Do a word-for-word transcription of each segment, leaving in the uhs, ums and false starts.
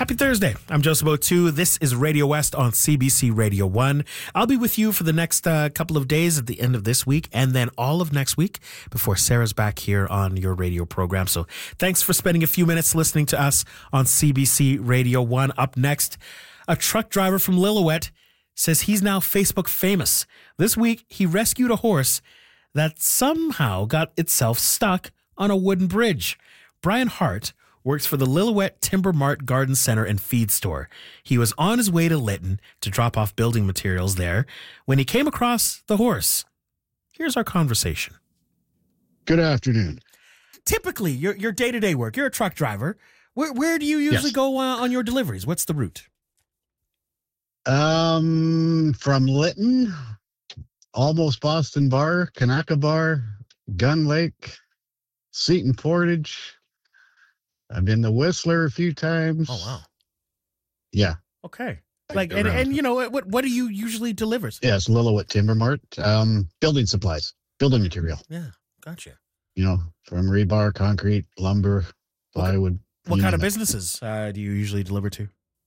Happy Thursday. I'm Joseph O'Toole. This is Radio West on C B C Radio one. I'll be with you for the next uh, couple of days at the end of this week and then all of next week before Sarah's back here on your radio program. So thanks for spending a few minutes listening to us on C B C Radio one. Up next, a truck driver from Lillooet says he's now Facebook famous. This week, he rescued a horse that somehow got itself stuck on a wooden bridge. Brian Hart works for the Lillooet Timber Mart Garden Center and Feed Store. He was on his way to Lytton to drop off building materials there when he came across the horse. Here's our conversation. Good afternoon. Typically, your your day-to-day work, you're a truck driver. Where where do you usually Yes. go uh, on your deliveries? What's the route? Um, from Lytton, almost Boston Bar, Kanaka Bar, Gun Lake, Seton Portage. I've been to Whistler a few times. Oh, wow. Yeah. Okay. I Like, go and, around. and you know, what what do you usually deliver? Yes, Lillooet Timber Mart. Um, building supplies, building material. Yeah, gotcha. You know, from rebar, concrete, lumber, plywood. What you kind of name it. businesses uh, do you usually deliver to?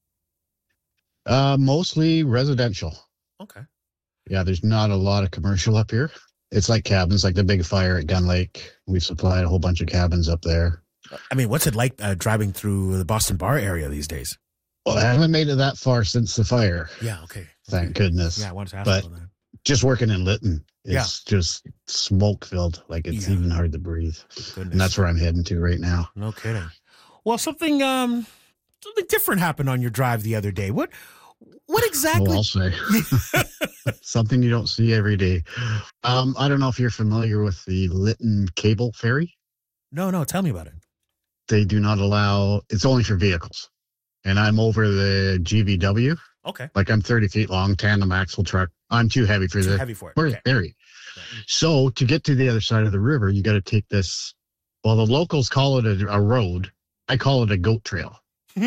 Uh, mostly residential. Okay. Yeah, there's not a lot of commercial up here. It's like cabins, like the big fire at Gun Lake. We've supplied a whole bunch of cabins up there. I mean, what's it like uh, driving through the Boston Bar area these days? Well, I haven't made it that far since the fire. Yeah, okay. Thank okay. goodness. Yeah, I wanted to ask But- about that. Just working in Lytton, it's just smoke filled. Like it's Yeah. even hard to breathe. Goodness. And that's where I'm heading to right now. No kidding. Well, something um something different happened on your drive the other day. What what exactly? Oh, I'll say something you don't see every day. Um, I don't know if you're familiar with the Lytton Cable Ferry. No, no, tell me about it. They do not allow. It's only for vehicles. And I'm over the G V W. Okay. Like I'm thirty feet long, tandem axle truck. I'm too heavy for Too the heavy for it. Where's Okay. ferry? Right. So to get to the other side of the river, you got to take this. Well, the locals call it a, a road. I call it a goat trail.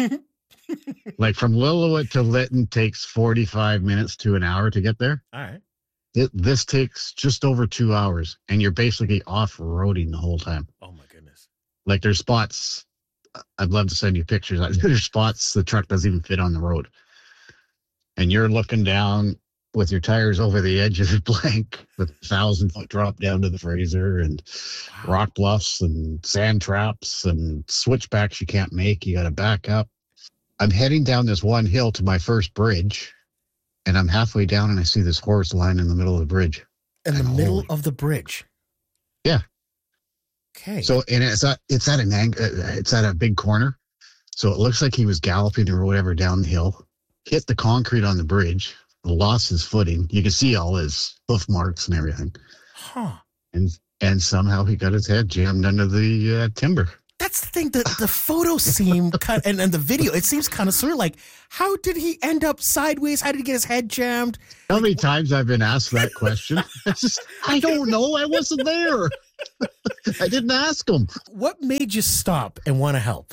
Like from Lillooet to Lytton takes forty-five minutes to an hour to get there. All right. It, this takes just over two hours, and you're basically off-roading the whole time. Oh my goodness. Like there's spots. I'd love to send you pictures. There's spots the truck doesn't even fit on the road, and you're looking down with your tires over the edge of the blank with a thousand foot drop down to the Fraser and Wow. rock bluffs and sand traps and switchbacks you can't make. You got to back up. I'm heading down this one hill to my first bridge, and I'm halfway down and I see this horse lying in the middle of the bridge. In the And middle holy- of the bridge. Yeah. Okay. So, and it's at, it's at an ang- uh, it's at a big corner. So it looks like he was galloping or whatever down the hill, hit the concrete on the bridge, lost his footing. You can see all his hoof marks and everything. huh. And, and somehow he got his head jammed under the uh, timber. That's the thing. The the photos seem kind and, and the video, it seems kind of surreal. Like, how did he end up sideways? How did he get his head jammed? How many times I've been asked that question? It's just, I don't know. I wasn't there. I didn't ask him. What made you stop and want to help?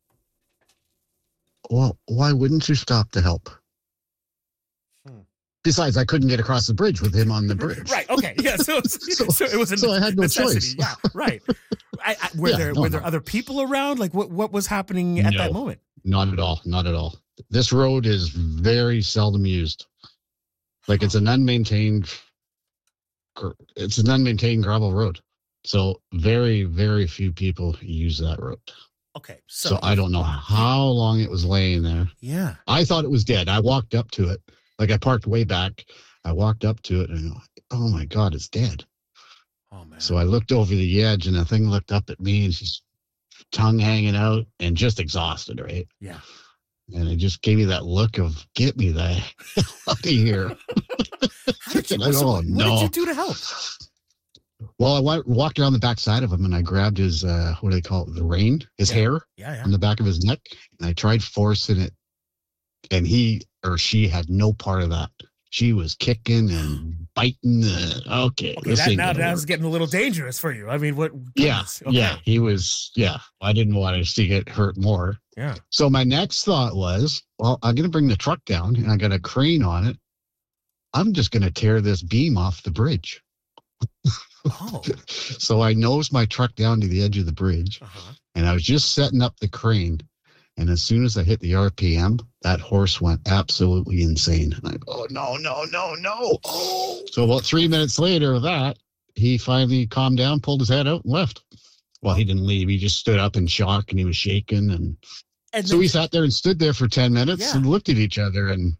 Well, why wouldn't you stop to help? Hmm. Besides, I couldn't get across the bridge with him on the bridge. Right. Okay. Yeah. So, so, So- it was a so I had no necessity. choice. Yeah. Right. I, I, were Yeah, there no, were there no. other people around? Like, what what was happening at that No. moment? Not at all. Not at all. This road is very seldom used. Like it's an unmaintained, gr- it's an unmaintained gravel road. So very, very few people use that road. Okay. So, So, I don't know how long it was laying there. Yeah. I thought it was dead. I walked up to it. Like I parked way back. I walked up to it and I go, oh my God, it's dead. Oh man. So I looked over the edge and the thing looked up at me and she's tongue hanging out and just exhausted, right? Yeah. And it just gave me that look of get me the hell out of here. How did you, I so don't what, what know. did you do to help? Well, I wa- walked around the back side of him and I grabbed his, uh, what do they call it? The rein, his Yeah. hair Yeah. Yeah. on the back of his neck. And I tried forcing it. And he or she had no part of that. She was kicking and biting. The, okay. Okay. this That, ain't now gonna that's work. getting a little dangerous for you. I mean, what? Yeah. goodness. Okay. Yeah. He was, yeah. I didn't want to see it hurt more. Yeah. So my next thought was, well, I'm going to bring the truck down and I got a crane on it. I'm just going to tear this beam off the bridge. Oh. So I nosed my truck down to the edge of the bridge Uh-huh. and I was just setting up the crane And as soon as I hit the R P M, that horse went absolutely insane. And I go, oh, no, no, no, no. Oh. So about three minutes later of that, he finally calmed down, pulled his head out, and left. Well, he didn't leave. He just stood up in shock, and he was shaking. And, and so then, we sat there and stood there for ten minutes yeah. and looked at each other. And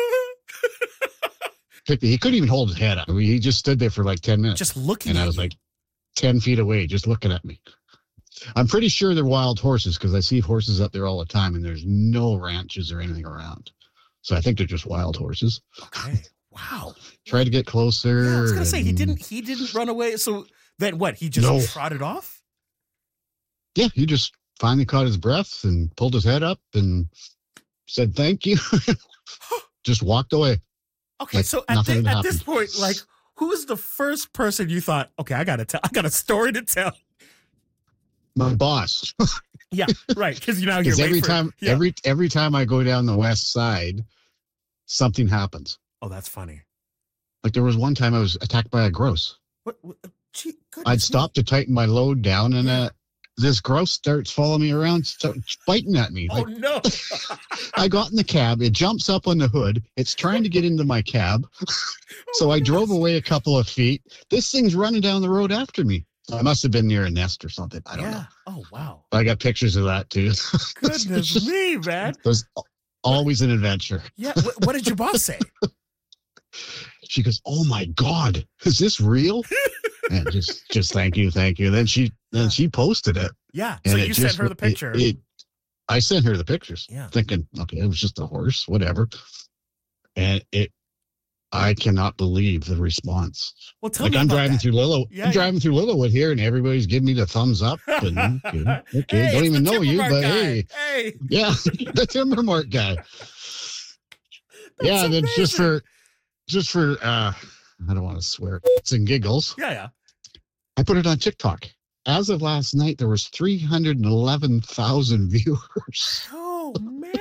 he couldn't even hold his head up. I mean, he just stood there for like ten minutes. Just looking and at I was you. like ten feet away, just looking at me. I'm pretty sure they're wild horses because I see horses up there all the time, and there's no ranches or anything around. So I think they're just wild horses. Okay. Wow. Try to get closer. Yeah, I was gonna say he didn't. He didn't run away. So then what? He just no. trotted off. Yeah, he just finally caught his breath and pulled his head up and said thank you. Just walked away. Okay, like so at, the, at this point, like, who is the first person you thought? Okay, I gotta tell. I got a story to tell. My boss. Yeah, right. Because you know you're every for, time, yeah. every every time I go down the west side, something happens. Oh, that's funny. Like there was one time I was attacked by a grouse. What? what gee, I'd stop to tighten my load down, and uh, this grouse starts following me around, starts biting at me. Oh like, no! I got in the cab. It jumps up on the hood. It's trying to get into my cab. So oh, I drove away a couple of feet. This thing's running down the road after me. I must have been near a nest or something. I don't yeah. know. Oh, wow. But I got pictures of that, too. Goodness me, man. It was always an adventure. Yeah. What, what did your boss say? She goes, oh, my God. Is this real? And just just thank you, thank you. Then she then she posted it. Yeah. So you sent her the picture. It, it, I sent her the pictures. Yeah. Thinking, okay, it was just a horse, whatever. And it I cannot believe the response. Well, tell like me I'm about driving that. through Lillo. Yeah, I'm yeah. driving through Lillowwood here, and everybody's giving me the thumbs up. And, okay, okay hey, don't even know you, but guy. hey, hey, yeah, the Timber Mart guy. That's yeah, amazing. then just for, just for, uh, I don't want to swear, it's and giggles. Yeah, yeah. I put it on TikTok. As of last night, there was three hundred eleven thousand viewers. Oh man.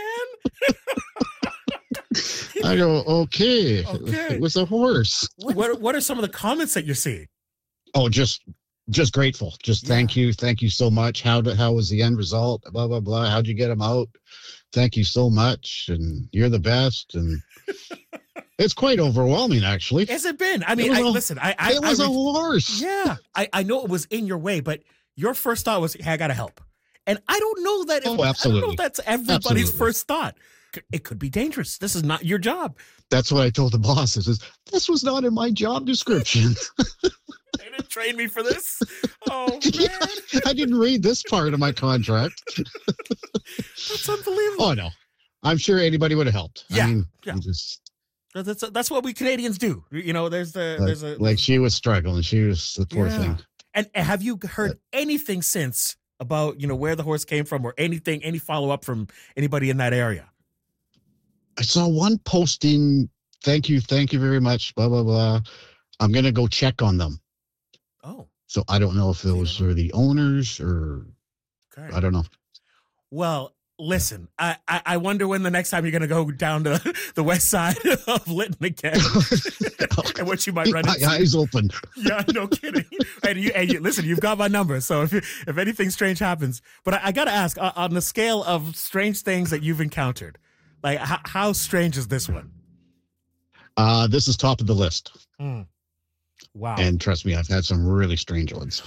I go, okay, okay. It was a horse. What What are some of the comments that you're seeing? Oh, just just grateful. Just yeah. thank you. Thank you so much. How do, how was the end result? Blah, blah, blah. How'd you get them out? Thank you so much. And you're the best. And it's quite overwhelming, actually. Has it been? I mean, I, a, listen, I, I it was I, a horse. Yeah. I, I know it was in your way, but your first thought was, hey, I got to help. And I don't know that. Oh, absolutely. I don't know if that's everybody's absolutely. first thought. It could be dangerous. This is not your job. That's what I told the boss. I says, this was not in my job description. They didn't train me for this. Oh, man. Yeah, I didn't read this part of my contract. That's unbelievable. Oh, no. I'm sure anybody would have helped. Yeah. I mean, yeah. Just, that's, that's what we Canadians do. You know, there's the, like, there's a, like she was struggling. She was the poor yeah. thing. And have you heard anything since about, you know, where the horse came from or anything, any follow up from anybody in that area? I saw one posting, thank you, thank you very much, blah, blah, blah. I'm going to go check on them. Oh. So I don't know if those are the owners or okay. I don't know. Well, listen, I, I, I wonder when the next time you're going to go down to the west side of Lytton again and what you might run into. My eyes open. Yeah, no kidding. And you, and you, listen, you've got my number. So if, if anything strange happens, but I, I got to ask uh, on the scale of strange things that you've encountered, like, how, how strange is this one? Uh, this is top of the list. Mm. Wow. And trust me, I've had some really strange ones.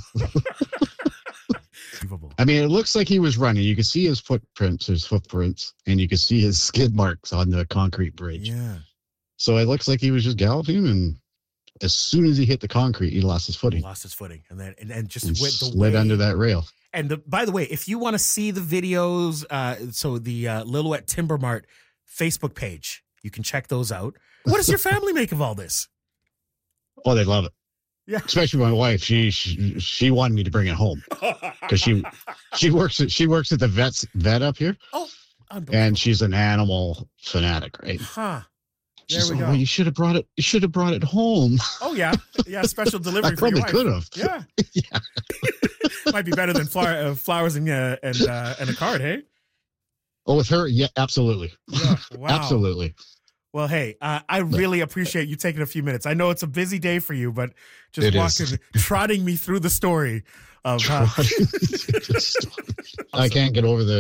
I mean, it looks like he was running. You can see his footprints, his footprints, and you can see his skid marks on the concrete bridge. Yeah. So it looks like he was just galloping, and as soon as he hit the concrete, he lost his footing. He lost his footing, and then and, and just and went the slid way. under that rail. And the, by the way, if you want to see the videos, uh, so the uh, Lillooet Timber Mart Facebook page, you can check those out. What does your family make of all this? Oh, they love it. Yeah, especially my wife. She she, she wanted me to bring it home because she she works at she works at the vet's vet up here. Oh, and she's an animal fanatic, right? Huh. There She's we like, go. well, you should have brought it. You should have brought it home. Oh yeah, yeah. Special delivery. I for probably your wife. could have. Yeah. Yeah. Might be better than flower, uh, flowers and uh, and uh, and a card, hey? Oh, with her, yeah, absolutely. Yeah, wow. Absolutely. Well, hey, uh, I really appreciate you taking a few minutes. I know it's a busy day for you, but just it walking, is. trotting me through the story of. Uh, I can't get over the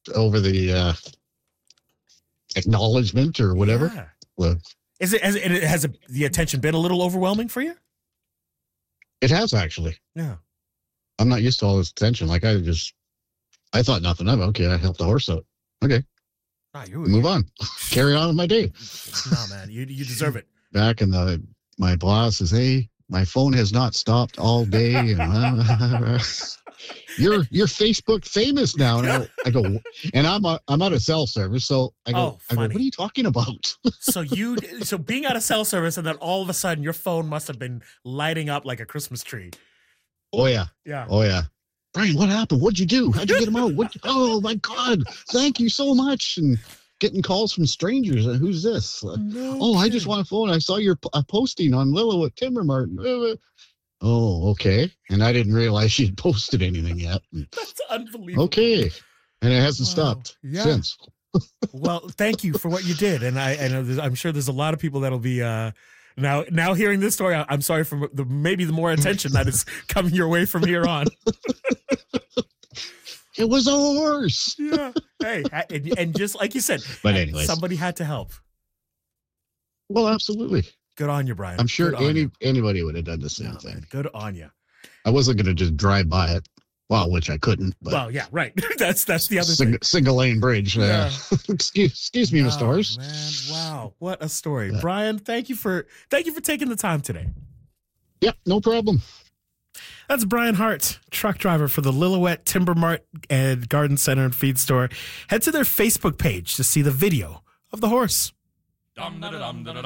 over the uh, acknowledgement or whatever. Yeah. Well, Is it has it has a, the attention been a little overwhelming for you? it has actually. Yeah. I'm not used to all this attention. Like I just, I thought nothing of it. Okay, I helped the horse out. Okay, Ah, you move on. Carry on with my day. No, man, you you deserve it. Back in the, my boss says, hey, my phone has not stopped all day. And, uh, you're you're Facebook famous now. And I, I go, and I'm a, I'm out of cell service, so I go, Oh, I go, funny. what are you talking about? So you so being out of cell service, and then all of a sudden your phone must have been lighting up like a Christmas tree. Oh yeah, Yeah. oh yeah. Brian, what happened? What'd you do? How'd you get him out? What? Oh my God! Thank you so much. And getting calls from strangers. Uh, Who's this? Uh, No oh, I just kidding. want a phone. I saw your p- a posting on Lillooet Timber Martin. Uh, Oh, okay. And I didn't realize she had posted anything yet. That's unbelievable. Okay. And it hasn't Wow. stopped Yeah. since. Well, thank you for what you did, and I, I know there's- I'm sure there's a lot of people that'll be uh, now now hearing this story. I- I'm sorry for the maybe the more attention that is coming your way from here on. It was a horse. Yeah. Hey, ha- and, and just like you said, But ha- anyways. somebody had to help. Well, absolutely. Good on you, Brian. I'm sure Good on any you. anybody would have done the same No, thing. man, good on you. I wasn't going to just drive by it. Well, which I couldn't. But Well, yeah, right. that's that's the other sing, thing. single lane bridge. Uh, excuse, excuse me, Mister Oh, Horse. man, wow, what a story, Yeah. Brian. Thank you for thank you for taking the time today. Yep, no problem. That's Brian Hart, truck driver for the Lillooet Timber Mart and Garden Center and Feed Store. Head to their Facebook page to see the video of the horse. Dum da dum da dum